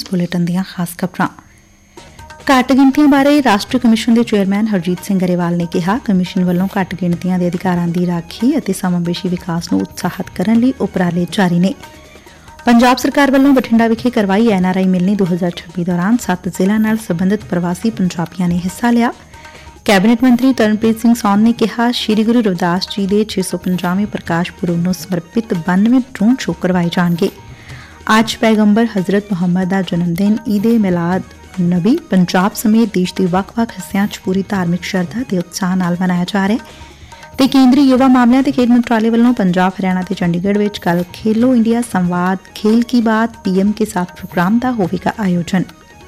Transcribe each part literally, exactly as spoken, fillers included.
Bulletin ਦੀਆਂ ਖਾਸ ਖਬਰਾਂ। ਘੱਟ ਗਿਣਤੀਆਂ ਬਾਰੇ ਰਾਸ਼ਟਰੀ ਕਮਿਸ਼ਨ ਦੇ ਚੇਅਰਮੈਨ ਹਰਜੀਤ ਸਿੰਘ ਗਰੇਵਾਲ ਨੇ ਕਿਹਾ, ਕਮਿਸ਼ਨ ਵੱਲੋਂ ਘੱਟ ਗਿਣਤੀਆਂ ਦੇ ਅਧਿਕਾਰਾਂ ਦੀ ਰਾਖੀ ਅਤੇ ਸਮਾਵੇਸ਼ੀ ਵਿਕਾਸ ਨੂੰ ਉਤਸ਼ਾਹਿਤ ਕਰਨ ਲਈ ਉਪਰਾਲੇ ਜਾਰੀ ਨੇ। ਪੰਜਾਬ ਸਰਕਾਰ ਵੱਲੋਂ ਬਠਿੰਡਾ ਵਿਖੇ ਕਰਵਾਈ ਐਨ ਆਰ ਆਈ ਮਿਲਣੀ ਦੋ ਹਜ਼ਾਰ ਛੱਬੀ ਦੌਰਾਨ ਸੱਤ ਜ਼ਿਲ੍ਹਿਆਂ ਨਾਲ ਸਬੰਧਤ ਪ੍ਰਵਾਸੀ ਪੰਜਾਬੀਆਂ ਨੇ ਹਿੱਸਾ ਲਿਆ। ਕੈਬਨਿਟ ਮੰਤਰੀ ਤਰਨਪ੍ਰੀਤ ਸਿੰਘ ਸੌਂਦ ਨੇ ਕਿਹਾ, ਸ੍ਰੀ ਗੁਰੂ ਰਵਿਦਾਸ ਜੀ ਦੇ ਛੇ ਸੌ ਪੰਜਾਹਵੇਂ ਪ੍ਰਕਾਸ਼ ਪੁਰਬ ਨੂੰ ਸਮਰਪਿਤ ਬਾਨਵੇਂ ਡਰੋਨ ਸ਼ੋਅ ਕਰਵਾਏ ਜਾਣਗੇ। ਅੱਜ ਪੈਗੰਬਰ ਹਜ਼ਰਤ ਮੁਹੰਮਦ ਦਾ ਜਨਮ ਦਿਨ ਈਦ-ਏ ਮਿਲਾਦ ਨਬੀ ਪੰਜਾਬ ਸਮੇਤ ਦੇਸ਼ ਦੇ ਵੱਖ-ਵੱਖ ਹਿੱਸਿਆਂ 'ਚ ਪੂਰੀ ਧਾਰਮਿਕ ਸ਼ਰਧਾ ਤੇ ਉਤਸ਼ਾਹ ਨਾਲ ਮਨਾਇਆ ਜਾ ਰਿਹਾ ਹੈ ਤੇ ਕੇਂਦਰੀ ਯੁਵਾ ਮਾਮਲਿਆਂ ਤੇ ਖੇਡ ਮੰਤਰਾਲੇ ਵੱਲੋਂ ਪੰਜਾਬ, ਹਰਿਆਣਾ ਤੇ ਚੰਡੀਗੜ੍ਹ ਵਿੱਚ ਕੱਲ੍ਹ ਖੇਲੋ ਇੰਡੀਆ ਸੰਵਾਦ ਖੇਲ ਕੀ ਬਾਤ ਪੀਐਮ ਕੇ ਸਾਥ ਪ੍ਰੋਗਰਾਮ ਦਾ ਹੋਵੇਗਾ ਆਯੋਜਨ।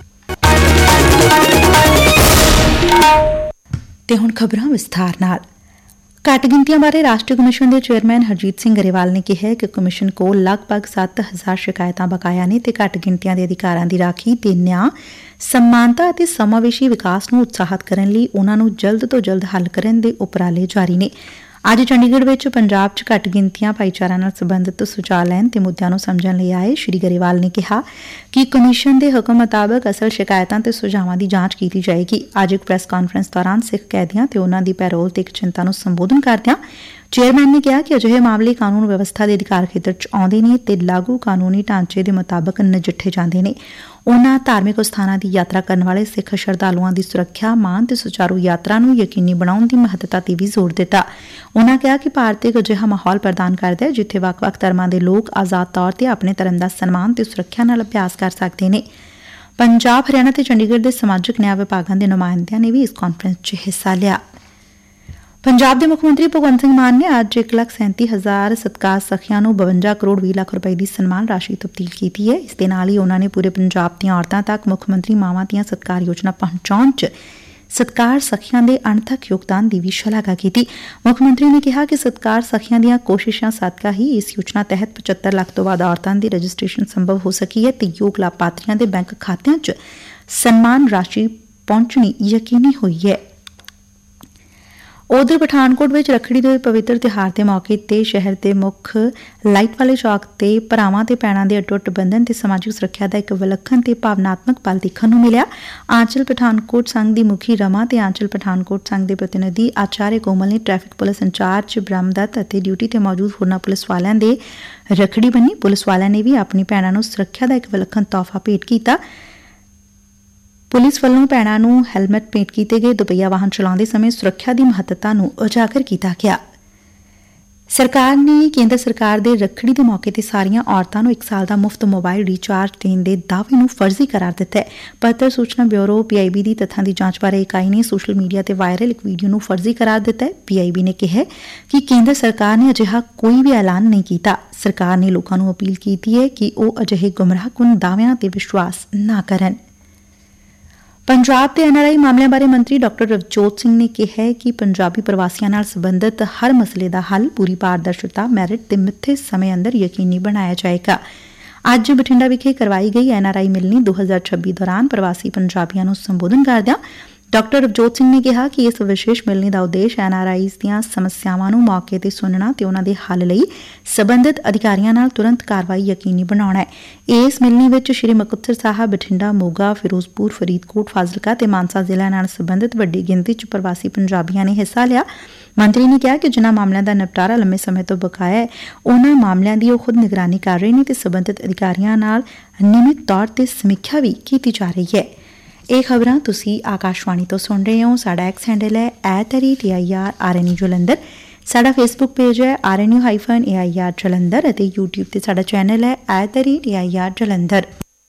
ਤੇ ਹੁਣ ਖਬਰਾਂ ਵਿਸਥਾਰ ਨਾਲ। ਘੱਟ ਗਿਣਤੀਆਂ ਬਾਰੇ ਰਾਸ਼ਟਰੀ ਕਮਿਸ਼ਨ ਦੇ ਚੇਅਰਮੈਨ ਹਰਜੀਤ ਸਿੰਘ ਗਰੇਵਾਲ ਨੇ ਕਿਹਾ ਕਿ ਕਮਿਸ਼ਨ ਕੋਲ ਲਗਭਗ ਸੱਤ ਹਜ਼ਾਰ ਸ਼ਿਕਾਇਤਾਂ ਬਕਾਇਆ ਨੇ ਤੇ ਘੱਟ ਗਿਣਤੀਆਂ ਦੇ ਅਧਿਕਾਰਾਂ ਦੀ ਰਾਖੀ ਤੇ ਨਿਆਂ, ਸਮਾਨਤਾ ਅਤੇ ਸਮਾਵੇਸ਼ੀ ਵਿਕਾਸ ਨੂੰ ਉਤਸ਼ਾਹਿਤ ਕਰਨ ਲਈ ਉਨ੍ਹਾਂ ਨੂੰ ਜਲਦ ਤੋਂ ਜਲਦ ਹੱਲ ਕਰਨ ਦੇ ਉਪਰਾਲੇ ਜਾਰੀ ਨੇ। ਅੱਜ ਚੰਡੀਗੜ੍ਹ ਵਿੱਚ ਪੰਜਾਬ 'ਚ ਘੱਟ ਗਿਣਤੀਆਂ ਭਾਈਚਾਰਾ ਨਾਲ ਸਬੰਧਤ ਸੁਝਾਅ ਲੈਣ ਤੇ ਮੁੱਦਿਆਂ ਨੂੰ ਸਮਝਣ ਲਈ ਆਏ ਸ੍ਰੀ ਗਰੇਵਾਲ ਨੇ ਕਿਹਾ ਕਿ ਕਮਿਸ਼ਨ ਦੇ ਹੁਕਮ ਮੁਤਾਬਕ ਅਸਲ ਸ਼ਿਕਾਇਤਾਂ ਤੇ ਸੁਝਾਵਾਂ ਦੀ ਜਾਂਚ ਕੀਤੀ ਜਾਏਗੀ। ਅੱਜ ਇੱਕ ਪ੍ਰੈਸ ਕਾਨਫਰੰਸ ਦੌਰਾਨ ਸਿੱਖ ਕੈਦੀਆਂ ਤੇ ਉਨ੍ਹਾਂ ਦੀ ਪੈਰੋਲ ਤੇ ਇੱਕ ਚਿੰਤਾ ਨੂੰ ਸੰਬੋਧਨ ਕਰਦਿਆਂ ਚੇਅਰਮੈਨ ਨੇ ਕਿਹਾ ਕਿ ਅਜਿਹੇ ਮਾਮਲੇ ਕਾਨੂੰਨ ਵਿਵਸਥਾ ਦੇ ਅਧਿਕਾਰ ਖੇਤਰ 'ਚ ਆਉਂਦੇ ਨੇ ਤੇ ਲਾਗੂ ਕਾਨੂੰਨੀ ਢਾਂਚੇ ਦੇ ਮੁਤਾਬਕ ਨਜਿੱਠੇ ਜਾਂਦੇ ਨੇ। ਉਨ੍ਹਾਂ ਧਾਰਮਿਕ ਸਥਾਨਾਂ ਦੀ ਯਾਤਰਾ ਕਰਨ ਵਾਲੇ ਸਿੱਖ ਸ਼ਰਧਾਲੂਆਂ ਦੀ ਸੁਰੱਖਿਆ, ਮਾਣ ਤੇ ਸੁਚਾਰੂ ਯਾਤਰਾ ਨੂੰ ਯਕੀਨੀ ਬਣਾਉਣ ਦੀ ਮਹੱਤਤਾ ਤੇ ਵੀ ਜ਼ੋਰ ਦਿੱਤਾ। ਉਨ੍ਹਾਂ ਕਿਹਾ ਕਿ ਭਾਰਤ ਇੱਕ ਅਜਿਹਾ ਮਾਹੌਲ ਪ੍ਰਦਾਨ ਕਰਦਾ ਹੈ ਜਿੱਥੇ ਵੱਖ-ਵੱਖ ਧਰਮਾਂ ਦੇ ਲੋਕ ਆਜ਼ਾਦ ਤੌਰ ਤੇ ਆਪਣੇ ਧਰਮ ਦਾ ਸਨਮਾਨ ਤੇ ਸੁਰੱਖਿਆ ਨਾਲ ਅਭਿਆਸ ਕਰ ਸਕਦੇ ਨੇ। ਪੰਜਾਬ, ਹਰਿਆਣਾ ਤੇ ਚੰਡੀਗੜ੍ਹ ਦੇ ਸਮਾਜਿਕ ਨਿਆਂ ਵਿਭਾਗਾਂ ਦੇ ਨੁਮਾਇੰਦਿਆਂ ਨੇ ਵੀ ਇਸ ਕਾਨਫਰੰਸ 'ਚ ਹਿੱਸਾ ਲਿਆ। ਪੰਜਾਬ ਦੇ ਮੁੱਖ ਮੰਤਰੀ ਭਗਵੰਤ ਸਿੰਘ ਮਾਨ ਨੇ ਅੱਜ ਇੱਕ ਲੱਖ ਸੈਂਤੀ ਹਜ਼ਾਰ ਸਤਿਕਾਰ ਸਖੀਆਂ ਨੂੰ ਬਵੰਜਾ ਕਰੋੜ ਵੀਹ ਲੱਖ ਰੁਪਏ ਦੀ ਸਨਮਾਨ ਰਾਸ਼ੀ ਤਬਦੀਲ ਕੀਤੀ ਹੈ। ਇਸ ਦੇ ਨਾਲ ਹੀ ਉਨ੍ਹਾਂ ਨੇ ਪੂਰੇ ਪੰਜਾਬ ਦੀਆਂ ਔਰਤਾਂ ਤੱਕ ਮੁੱਖ ਮੰਤਰੀ ਮਾਵਾਂ ਦੀਆਂ ਸਤਿਕਾਰ ਯੋਜਨਾ ਪਹੁੰਚਾਉਣ 'ਚ ਸਤਿਕਾਰ ਸਖੀਆਂ ਦੇ ਅਣਥੱਕ ਯੋਗਦਾਨ ਦੀ ਵੀ ਸ਼ਲਾਘਾ ਕੀਤੀ। ਮੁੱਖ ਮੰਤਰੀ ਨੇ ਕਿਹਾ ਕਿ ਸਤਿਕਾਰ ਸਖੀਆਂ ਦੀਆਂ ਕੋਸ਼ਿਸ਼ਾਂ ਸਦਕਾ ਹੀ ਇਸ ਯੋਜਨਾ ਤਹਿਤ ਪਚੱਤਰ ਲੱਖ ਤੋਂ ਵੱਧ ਔਰਤਾਂ ਦੀ ਰਜਿਸਟ੍ਰੇਸ਼ਨ ਸੰਭਵ ਹੋ ਸਕੀ ਹੈ ਤੇ ਯੋਗ ਲਾਭਪਾਤਰੀਆਂ ਦੇ ਬੈਂਕ ਖਾਤਿਆਂ 'ਚ ਸਨਮਾਨ ਰਾਸ਼ੀ ਪਹੁੰਚਣੀ ਯਕੀਨੀ ਹੋਈ ਹੈ। ਉਧਰ ਪਠਾਨਕੋਟ ਵਿੱਚ ਰੱਖੜੀ ਦੇ ਪਵਿੱਤਰ ਤਿਉਹਾਰ ਦੇ ਮੌਕੇ ਤੇ ਸ਼ਹਿਰ ਦੇ ਮੁੱਖ ਲਾਈਟ ਵਾਲੇ ਚੌਕ ਤੇ ਭਰਾਵਾਂ ਤੇ ਭੈਣਾਂ ਦੇ ਅਟੁੱਟ ਬੰਧਨ ਤੇ ਸਮਾਜਿਕ ਸੁਰੱਖਿਆ ਦਾ ਇੱਕ ਵਿਲੱਖਣ ਤੇ ਭਾਵਨਾਤਮਕ ਪਲ ਦੇਖਣ ਨੂੰ ਮਿਲਿਆ। ਆਂਚਲ ਪਠਾਨਕੋਟ ਸੰਘ ਦੀ ਮੁਖੀ ਰਮਾ ਤੇ ਆਂਚਲ ਪਠਾਨਕੋਟ ਸੰਘ ਦੇ ਪ੍ਰਤੀਨਿਧੀ ਆਚਾਰਿਆ ਕੋਮਲ ਨੇ ਟ੍ਰੈਫਿਕ ਪੁਲਿਸ ਇੰਚਾਰਜ ਬ੍ਰਹਮਦੱਤ ਅਤੇ ਡਿਊਟੀ ਤੇ ਮੌਜੂਦ ਹੋਰਨਾਂ ਪੁਲਿਸ ਵਾਲਿਆਂ ਦੇ ਰੱਖੜੀ ਬੰਨੀ। ਪੁਲਿਸ ਵਾਲਿਆਂ ਨੇ ਵੀ ਆਪਣੀ ਭੈਣਾਂ ਨੂੰ ਸੁਰੱਖਿਆ ਦਾ ਇੱਕ ਵਿਲੱਖਣ ਤੋਹਫਾ ਭੇਟ ਕੀਤਾ। ਪੁਲਿਸ ਵੱਲੋਂ ਭੈਣਾਂ ਨੂੰ ਹੈਲਮਟ ਭੇਟ ਕੀਤੇ ਗਏ। ਦੁਪਹੀਆ ਵਾਹਨ ਚਲਾਉਂਦੇ ਸਮੇਂ ਸੁਰੱਖਿਆ ਦੀ ਮਹੱਤਤਾ ਨੂੰ ਉਜਾਗਰ ਕੀਤਾ ਗਿਆ। ਸਰਕਾਰ ਨੇ ਕੇਂਦਰ ਸਰਕਾਰ ਦੇ ਰੱਖੜੀ ਦੇ ਮੌਕੇ ਤੇ ਸਾਰੀਆਂ ਔਰਤਾਂ ਨੂੰ ਇੱਕ ਸਾਲ ਦਾ ਮੁਫਤ ਮੋਬਾਈਲ ਰੀਚਾਰਜ ਦੇਣ ਦੇ ਦਾਅਵੇ ਨੂੰ ਫਰਜ਼ੀ ਕਰਾਰ ਦਿੱਤਾ ਹੈ। ਪੱਤਰ ਸੂਚਨਾ ਬਿਊਰੋ ਪੀ ਆਈ ਬੀ ਦੀ ਤੱਥਾਂ ਦੀ ਜਾਂਚ ਬਾਰੇ ਇਕਾਈ ਨੇ ਸੋਸ਼ਲ ਮੀਡੀਆ ਤੇ ਵਾਇਰਲ ਇੱਕ ਵੀਡੀਓ ਨੂੰ ਫਰਜ਼ੀ ਕਰਾਰ ਦਿੱਤਾ ਹੈ। ਪੀ ਆਈ ਬੀ ਨੇ ਕਿਹਾ ਕਿ ਕੇਂਦਰ ਸਰਕਾਰ ਨੇ ਅਜਿਹਾ ਕੋਈ ਵੀ ਐਲਾਨ ਨਹੀਂ ਕੀਤਾ। ਸਰਕਾਰ ਨੇ ਲੋਕਾਂ ਨੂੰ ਅਪੀਲ ਕੀਤੀ ਹੈ ਕਿ ਉਹ ਅਜਿਹੇ ਗੁੰਮਰਾਹਕੁਨ ਦਾਅਵਿਆਂ ਤੇ ਵਿਸ਼ਵਾਸ ਨਾ ਕਰਨ। ਪੰਜਾਬ ਦੇ ਐਨ ਆਰ ਆਈ ਮਾਮਲਿਆਂ ਬਾਰੇ ਮੰਤਰੀ ਡਾ ਰਵਜੋਤ ਸਿੰਘ ਨੇ ਕਿਹਾ ਹੈ ਕਿ ਪੰਜਾਬੀ ਪ੍ਰਵਾਸੀਆਂ ਨਾਲ ਸਬੰਧਤ ਹਰ ਮਸਲੇ ਦਾ ਹੱਲ ਪੂਰੀ ਪਾਰਦਰਸ਼ਤਾ, ਮੈਰਿਟ ਤੇ ਮਿੱਥੇ ਸਮੇਂ ਅੰਦਰ ਯਕੀਨੀ ਬਣਾਇਆ ਜਾਏਗਾ। ਅੱਜ ਬਠਿੰਡਾ ਵਿਖੇ ਕਰਵਾਈ ਗਈ ਐਨ ਆਰ ਆਈ ਮਿਲਣੀ ਦੋ ਹਜ਼ਾਰ ਛੱਬੀ ਦੌਰਾਨ ਪ੍ਰਵਾਸੀ ਪੰਜਾਬੀਆਂ ਨੂੰ ਸੰਬੋਧਨ ਕਰਦਿਆਂ ਡਾ ਰਵਜੋਤ ਸਿੰਘ ਨੇ ਕਿਹਾ ਕਿ ਇਸ ਵਿਸ਼ੇਸ਼ ਮਿਲਣੀ ਦਾ ਉਦੇਸ਼ ਐਨ ਆਰ ਆਈਜ਼ ਦੀਆਂ ਸਮੱਸਿਆਵਾਂ ਨੂੰ ਮੌਕੇ ਤੇ ਸੁਣਨਾ ਤੇ ਉਨ੍ਹਾਂ ਦੇ ਹੱਲ ਲਈ ਸਬੰਧਤ ਅਧਿਕਾਰੀਆਂ ਨਾਲ ਤੁਰੰਤ ਕਾਰਵਾਈ ਯਕੀਨੀ ਬਣਾਉਣਾ ਹੈ। ਇਸ ਮਿਲਣੀ ਵਿੱਚ ਸ੍ਰੀ ਮੁਕਤਸਰ ਸਾਹਿਬ, ਬਠਿੰਡਾ, ਮੋਗਾ, ਫਿਰੋਜ਼ਪੁਰ, ਫਰੀਦਕੋਟ, ਫਾਜ਼ਿਲਕਾ ਤੇ ਮਾਨਸਾ ਜ਼ਿਲ੍ਹਿਆਂ ਨਾਲ ਸਬੰਧਤ ਵੱਡੀ ਗਿਣਤੀ 'ਚ ਪ੍ਰਵਾਸੀ ਪੰਜਾਬੀਆਂ ਨੇ ਹਿੱਸਾ ਲਿਆ। ਮੰਤਰੀ ਨੇ ਕਿਹਾ ਕਿ ਜਿਨ੍ਹਾਂ ਮਾਮਲਿਆਂ ਦਾ ਨਿਪਟਾਰਾ ਲੰਮੇ ਸਮੇਂ ਤੋਂ ਬਕਾਇਆ ਹੈ, ਉਨ੍ਹਾਂ ਮਾਮਲਿਆਂ ਦੀ ਉਹ ਖੁਦ ਨਿਗਰਾਨੀ ਕਰ ਰਹੇ ਨੇ ਤੇ ਸਬੰਧਤ ਅਧਿਕਾਰੀਆਂ ਨਾਲ ਨਿਯਮਿਤ ਤੌਰ ਤੇ ਸਮੀਖਿਆ ਵੀ ਕੀਤੀ ਜਾ ਰਹੀ ਹੈ। ਇਹ ਖਬਰਾਂ ਤੁਸੀਂ ਆਕਾਸ਼ਵਾਣੀ ਤੋਂ ਸੁਣ ਰਹੇ ਹੋ। ਸਾਡਾ ਐਕਸ ਹੈਂਡਲ ਹੈ at the rate A I R R N U Jalandhar. ਸਾਡਾ ਫੇਸਬੁੱਕ ਪੇਜ ਹੈ R N U hyphen A I R Jalandhar ਅਤੇ ਯੂਟਿਊਬ ਤੇ ਸਾਡਾ ਚੈਨਲ ਹੈ at the rate A I R Jalandhar.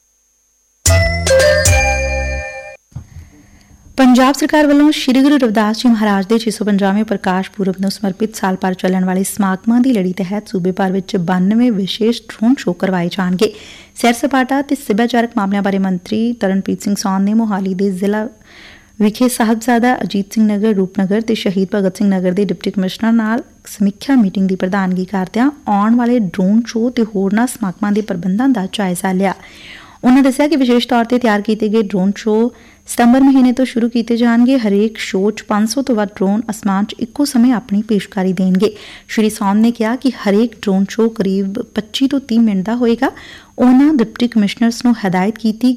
Punjab ਸਰਕਾਰ ਵੱਲੋਂ ਸ੍ਰੀ ਗੁਰੂ ਰਵਿਦਾਸ ਜੀ ਮਹਾਰਾਜ ਦੇ ਛੇ ਸੌ ਪੰਜਾਹਵੇਂ ਪ੍ਰਕਾਸ਼ ਪੁਰਬ ਨੂੰ ਸਮਰਪਿਤ ਸਾਲ ਭਰ ਚੱਲਣ ਵਾਲੇ ਸਮਾਗਮਾਂ ਦੀ ਲੜੀ ਤਹਿਤ ਸੂਬੇ ਭਰ ਵਿੱਚ ਬਾਨਵੇਂ ਵਿਸ਼ੇਸ਼ ਡਰੋਨ ਸ਼ੋਅ ਕਰਵਾਏ ਜਾਣਗੇ। ਸੈਰ ਸਪਾਟਾ ਤੇ ਸੱਭਿਆਚਾਰਕ ਮਾਮਲਿਆਂ ਬਾਰੇ ਮੰਤਰੀ ਤਰਨਪ੍ਰੀਤ ਸਿੰਘ ਸੌਂਦ ਨੇ ਮੋਹਾਲੀ ਦੇ ਜ਼ਿਲ੍ਹਾ ਵਿਖੇ ਸਾਹਿਬਜ਼ਾਦਾ ਅਜੀਤ ਸਿੰਘ ਨਗਰ, ਰੂਪਨਗਰ ਤੇ ਸ਼ਹੀਦ ਭਗਤ ਸਿੰਘ ਨਗਰ ਦੇ ਡਿਪਟੀ ਕਮਿਸ਼ਨਰ ਨਾਲ ਸਮੀਖਿਆ ਮੀਟਿੰਗ ਦੀ ਪ੍ਰਧਾਨਗੀ ਕਰਦਿਆਂ ਆਉਣ ਵਾਲੇ ਡਰੋਨ ਸ਼ੋਅ ਤੇ ਹੋਰਨਾਂ ਸਮਾਗਮਾਂ ਦੇ ਪ੍ਰਬੰਧਾਂ ਦਾ ਜਾਇਜ਼ਾ ਲਿਆ। ਉਨ੍ਹਾਂ ਦੱਸਿਆ ਕਿ ਵਿਸ਼ੇਸ਼ ਤੌਰ ਤੇ ਤਿਆਰ ਕੀਤੇ ਗਏ ਡਰੋਨ ਸ਼ੋਅ ਸਤੰਬਰ ਮਹੀਨੇ ਤੋਂ ਸ਼ੁਰੂ ਕੀਤੇ ਜਾਣਗੇ। ਹਰੇਕ ਸ਼ੋਅ 'ਚ ਪੰਜ ਸੌ ਤੋਂ ਵੱਧ ਡਰੋਨ ਅਸਮਾਨ 'ਚ ਇੱਕੋ ਸਮੇਂ ਆਪਣੀ ਪੇਸ਼ਕਾਰੀ ਦੇਣਗੇ। ਸ਼੍ਰੀ ਸੌਂਦ ਨੇ ਕਿਹਾ ਕਿ ਹਰੇਕ ਡਰੋਨ ਸ਼ੋਅ ਕਰੀਬ ਪੱਚੀ ਤੋਂ ਤੀਹ ਮਿੰਟ ਦਾ ਹੋਏਗਾ। ਉਨ੍ਹਾਂ ਡਿਪਟੀ ਕਮਿਸ਼ਨਰਸ ਨੂੰ ਹਦਾਇਤ ਕੀਤੀ